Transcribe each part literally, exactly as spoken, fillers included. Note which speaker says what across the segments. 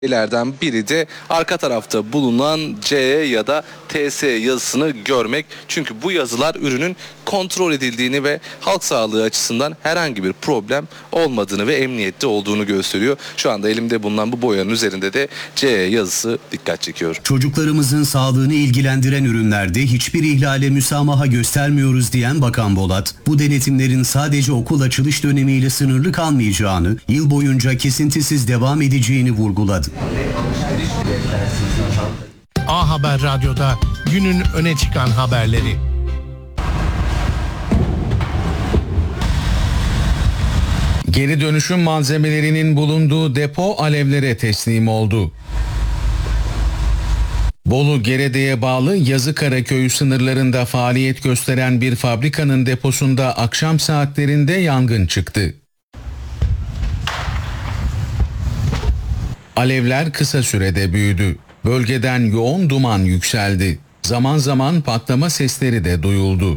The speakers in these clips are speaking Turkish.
Speaker 1: Lerden biri de arka tarafta bulunan C ya da T S yazısını görmek. Çünkü bu yazılar ürünün kontrol edildiğini ve halk sağlığı açısından herhangi bir problem olmadığını ve emniyette olduğunu gösteriyor. Şu anda elimde bulunan bu boyanın üzerinde de C yazısı dikkat çekiyor.
Speaker 2: Çocuklarımızın sağlığını ilgilendiren ürünlerde hiçbir ihlale müsamaha göstermiyoruz diyen Bakan Bolat, bu denetimlerin sadece okul açılış dönemiyle sınırlı kalmayacağını, yıl boyunca kesintisiz devam edeceğini vurguladı.
Speaker 3: A Haber Radyo'da günün öne çıkan haberleri.
Speaker 4: Geri dönüşüm malzemelerinin bulunduğu depo alevlere teslim oldu. Bolu Gerede'ye bağlı Yazıkara köyü sınırlarında faaliyet gösteren bir fabrikanın deposunda akşam saatlerinde yangın çıktı. Alevler kısa sürede büyüdü. Bölgeden yoğun duman yükseldi. Zaman zaman patlama sesleri de duyuldu.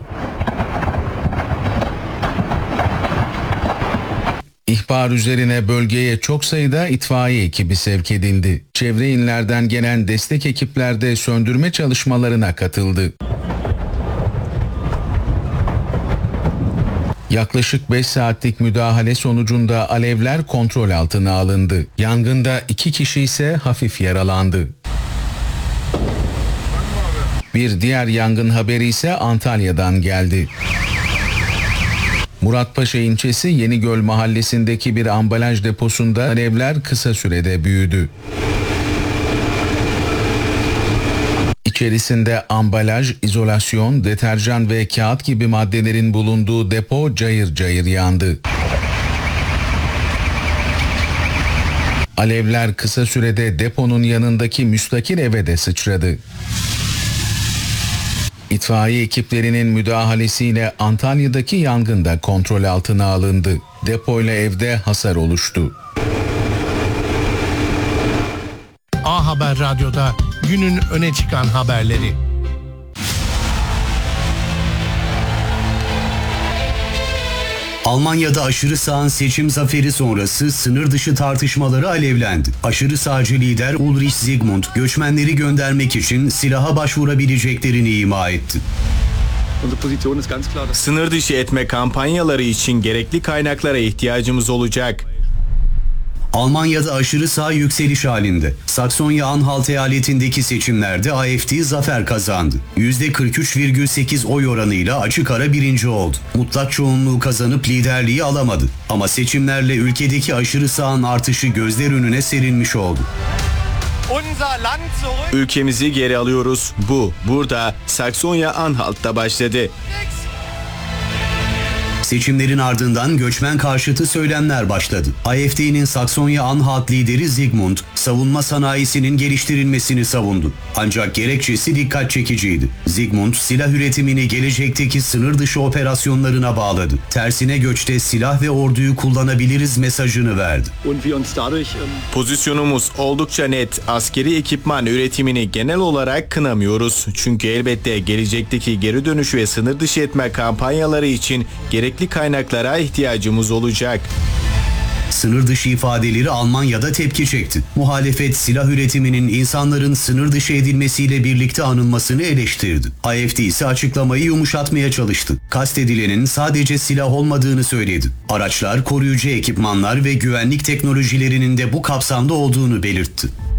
Speaker 4: İhbar üzerine bölgeye çok sayıda itfaiye ekibi sevk edildi. Çevre illerden gelen destek ekipler de söndürme çalışmalarına katıldı. Yaklaşık beş saatlik müdahale sonucunda alevler kontrol altına alındı. Yangında iki kişi ise hafif yaralandı. Bir diğer yangın haberi ise Antalya'dan geldi. Muratpaşa ilçesi Yenigöl mahallesindeki bir ambalaj deposunda alevler kısa sürede büyüdü. İçerisinde ambalaj, izolasyon, deterjan ve kağıt gibi maddelerin bulunduğu depo cayır cayır yandı. Alevler kısa sürede deponun yanındaki müstakil eve de sıçradı. İtfaiye ekiplerinin müdahalesiyle Antalya'daki yangın da kontrol altına alındı. Depoyla evde hasar oluştu.
Speaker 3: A Haber Radyo'da günün öne çıkan haberleri.
Speaker 2: Almanya'da aşırı sağın seçim zaferi sonrası sınır dışı tartışmaları alevlendi. Aşırı sağcı lider Ulrich Zygmunt, göçmenleri göndermek için silaha başvurabileceklerini ima etti.
Speaker 5: Sınır dışı etme kampanyaları için gerekli kaynaklara ihtiyacımız olacak.
Speaker 2: Almanya'da aşırı sağ yükseliş halinde. Saksonya-Anhalt eyaletindeki seçimlerde A F D zafer kazandı. yüzde kırk üç virgül sekiz oy oranıyla açık ara birinci oldu. Mutlak çoğunluğu kazanıp liderliği alamadı. Ama seçimlerle ülkedeki aşırı sağın artışı gözler önüne serilmiş oldu.
Speaker 5: Ülkemizi geri alıyoruz. Bu, burada Saksonya-Anhalt'ta başladı.
Speaker 2: Seçimlerin ardından göçmen karşıtı söylemler başladı. A F D'nin Saksonya-Anhalt lideri Zygmunt, savunma sanayisinin geliştirilmesini savundu. Ancak gerekçesi dikkat çekiciydi. Zygmunt, silah üretimini gelecekteki sınır dışı operasyonlarına bağladı. Tersine göçte silah ve orduyu kullanabiliriz mesajını verdi.
Speaker 5: Pozisyonumuz oldukça net. Askeri ekipman üretimini genel olarak kınamıyoruz. Çünkü elbette gelecekteki geri dönüş ve sınır dışı etme kampanyaları için gerekli kaynaklara ihtiyacımız olacak.
Speaker 2: Sınır dışı ifadeleri Almanya'da tepki çekti. Muhalefet silah üretiminin insanların sınır dışı edilmesiyle birlikte anılmasını eleştirdi. A F D ise açıklamayı yumuşatmaya çalıştı. Kastedilenin sadece silah olmadığını söyledi. Araçlar, koruyucu ekipmanlar ve güvenlik teknolojilerinin de bu kapsamda olduğunu belirtti.